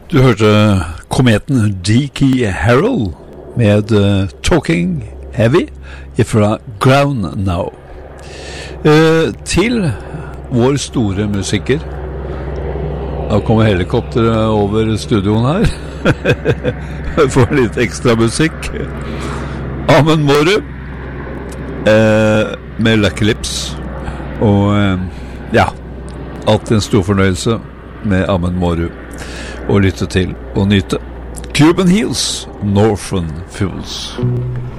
Du hørte kometen Deke Harrell med Talking Heavy fra Ground Now. Til vår store musiker. Da kommer helikopteret over studioen her. For litt ekstra musikk. Amund Mårud med Lucky Lips. Og ja, alltid en stor fornøyelse med Amund Mårud å lytte til og nyte. Cuban Heels, Northern Fools.